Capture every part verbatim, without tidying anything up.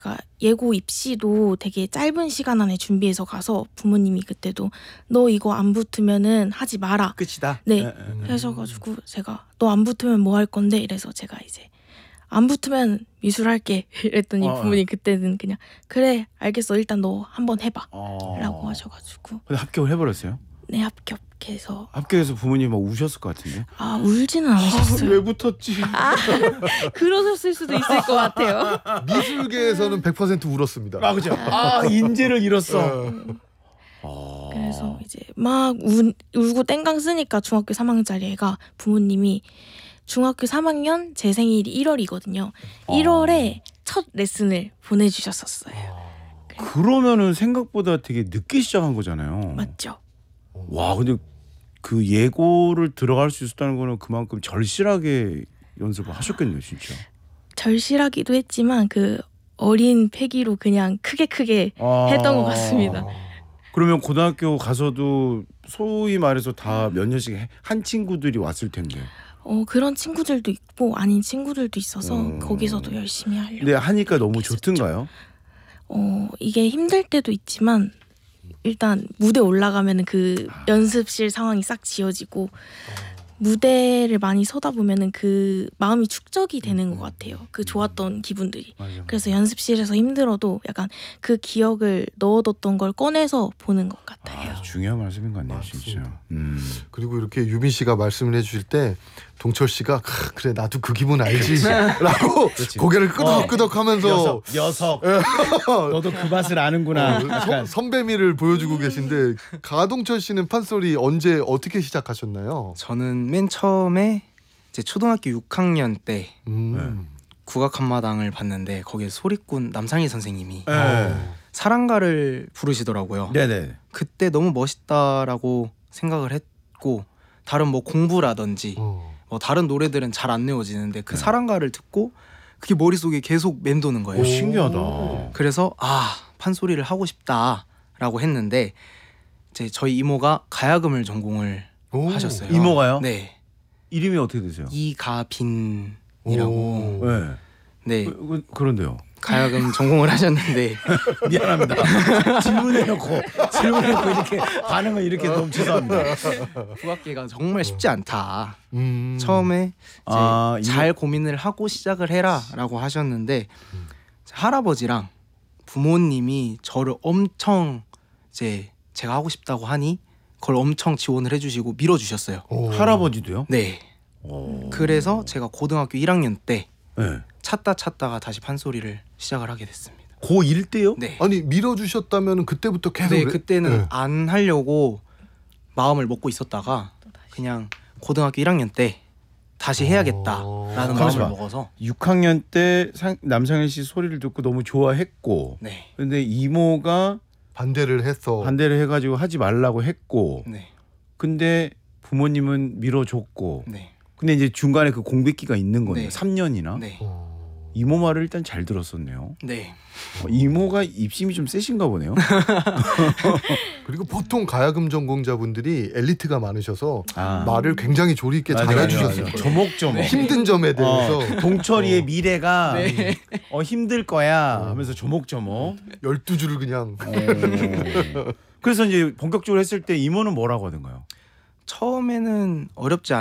그러니까 예고 입시도 되게 짧은 시간 안에 준비해서 가서 부모님이 그때도 너 이거 안 붙으면은 하지 마라. 끝이다. 네. 에, 에, 에. 하셔가지고 제가 너 안 붙으면 뭐 할 건데 이래서 제가 이제 안 붙으면 미술 할게 이랬더니 어, 부모님 그때는 그냥 그래 알겠어 일단 너 한번 해봐 어. 라고 하셔가지고 근데 합격을 해버렸어요? 네 합격해서 합격해서 부모님 막 우셨을 것 같은데. 아 울지는 않으셨어요. 왜 붙었지? 아 그러셨을 수도 있을 것 같아요. 미술계에서는 백 퍼센트 울었습니다. 아 그죠. 아 인재를 잃었어. 네. 어. 그래서 이제 막 우, 울고 땡강 쓰니까 중학교 삼 학년짜리 애가 부모님이 중학교 삼 학년 제 생일이 일월이거든요. 일월에 첫 레슨을 보내주셨었어요. 그러면은 생각보다 되게 늦게 시작한 거잖아요. 맞죠? 와 근데 그 예고를 들어갈 수 있었다는 거는 그만큼 절실하게 연습을 하셨겠네요, 진짜. 절실하기도 했지만 그 어린 패기로 그냥 크게 크게 아. 했던 것 같습니다. 그러면 고등학교 가서도 소위 말해서 다 몇 년씩 한 친구들이 왔을 텐데. 어 그런 친구들도 있고 아닌 친구들도 있어서 음. 거기서도 열심히 하려고. 근데 하니까 너무 했었죠. 좋던가요? 어 이게 힘들 때도 있지만 일단 무대 올라가면은 그 연습실 상황이 싹 지워지고 무대를 많이 서다 보면은 그 마음이 축적이 되는 것 같아요. 그 좋았던 기분들이. 맞아. 그래서 연습실에서 힘들어도 약간 그 기억을 넣어뒀던 걸 꺼내서 보는 것 같아요. 아, 중요한 말씀인 것 같네요, 맞습니다. 진짜. 음. 그리고 이렇게 유빈 씨가 말씀을 해주실 때 동철 씨가 크, 그래 나도 그 기분 알지라고 고개를 끄덕끄덕하면서 녀석, 녀석. 너도 그 맛을 아는구나. 선- 선배미를 보여주고 계신데 가동철 씨는 판소리 언제 어떻게 시작하셨나요? 저는 맨 처음에 이제 초등학교 육 학년 때 음. 국악 한마당을 봤는데 거기에 소리꾼 남상희 선생님이 네. 사랑가를 부르시더라고요. 네네. 그때 너무 멋있다라고 생각을 했고 다른 뭐 공부라든지 어. 뭐 다른 노래들은 잘 안 외워지는데 그 네. 사랑가를 듣고 그게 머릿속에 계속 맴도는 거예요. 오, 신기하다. 그래서 아 판소리를 하고 싶다라고 했는데 이제 저희 이모가 가야금을 전공을 오. 하셨어요. 이모가요? 네. 이름이 어떻게 되세요? 이가빈이라고. 오. 네. 네. 그, 그, 그런데요. 가야금 전공을 하셨는데 미안합니다. 질문해놓고 질문해놓고 이렇게 반응을 이렇게 너무 죄송합니다. 국악계가 정말 쉽지 않다. 음. 처음에 이제 아, 이모- 잘 고민을 하고 시작을 해라라고 하셨는데 할아버지랑 부모님이 저를 엄청 이제 제가 하고 싶다고 하니 그걸 엄청 지원을 해주시고 밀어주셨어요. 오. 할아버지도요? 네. 오. 그래서 제가 고등학교 일 학년 때 네. 찾다 찾다가 다시 판소리를 시작을 하게 됐습니다. 고일 때요? 네. 아니 밀어주셨다면 그때부터 계속 네, 레- 그때는 네. 안 하려고 마음을 먹고 있었다가 그냥 고등학교 일 학년 때 다시 해야겠다라는 어. 마음을 잠시만. 먹어서 육 학년 때 상, 남상현 씨 소리를 듣고 너무 좋아했고 네. 근데 이모가 반대를 했어. 반대를 해가지고 하지 말라고 했고 네. 근데 부모님은 밀어줬고 네. 근데 이제 중간에 그 공백기가 있는 거네요. 네. 삼 년이나. 네. 어. 이모 말을 일단 잘 들었었네요. 네. 어, 이모가 입심이 좀 세신가 보네요. 그리고 보통 가야금 전공자분들이 엘리트가 많으셔서 아. 말을 굉장히 조리 있게 맞아요, 잘해주셨을 맞아요. 거예요. 조목조목. 힘든 점에 대해서 어, 동철이의 어. 미래가 네. 어, 힘들 거야 하면서 조목조목. 열두 줄을 그냥 어. 그래서 이제 본격적으로 했을 때 이모는 뭐라고 하던가요? 처음에는 어렵지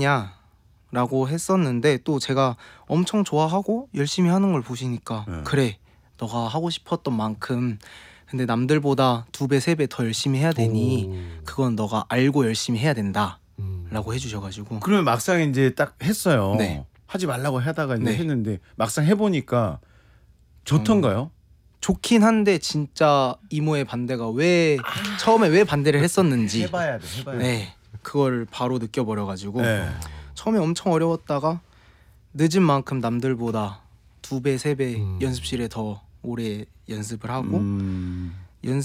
않겠냐라고 했었는데 또 제가 엄청 좋아하고 열심히 하는 걸 보시니까 네. 그래 너가 하고 싶었던 만큼 근데 남들보다 두 배 세 배 더 열심히 해야 되니 오. 그건 너가 알고 열심히 해야 된다라고 음. 해주셔가지고 그러면 막상 이제 딱 했어요. 네. 하지 말라고 하다가 이제 네. 했는데 막상 해보니까 좋던가요? 좋긴 한데 진짜 이모의 반대가 왜 처음에 왜 반대를 했었는지 해봐야 돼. 해봐야 돼. 네 그걸 바로 느껴버려가지고 네. 처음에 엄청 어려웠다가 늦은 만큼 남들보다 두 배 세 배 음. 연습실에 더 오래 연습을 하고 음.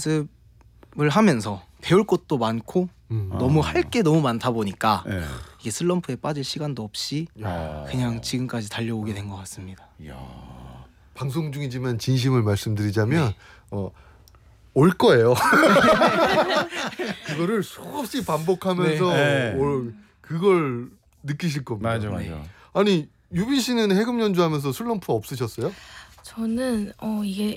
연습을 하면서 배울 것도 많고 음. 아. 너무 할 게 너무 많다 보니까 네. 이게 슬럼프에 빠질 시간도 없이 야. 그냥 지금까지 달려오게 된 것 같습니다. 야. 방송 중이지만 진심을 말씀드리자면 네. 어, 올 거예요. 그거를 수없이 반복하면서 네. 네. 올, 그걸 느끼실 겁니다. 맞아 맞아. 네. 아니 유빈 씨는 해금 연주하면서 슬럼프 없으셨어요? 저는 어 이게